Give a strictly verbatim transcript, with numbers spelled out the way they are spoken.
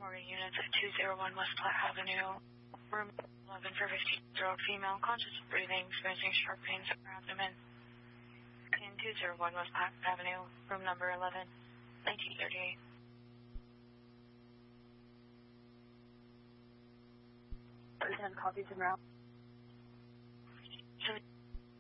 Morgan units at two oh one West Platte Avenue, room eleven for fifteen-year-old female, conscious of breathing, experiencing sharp pains in her abdomen. In two oh one West Platte Avenue, room number eleven, nineteen thirty-eight. Lieutenant, copies en route.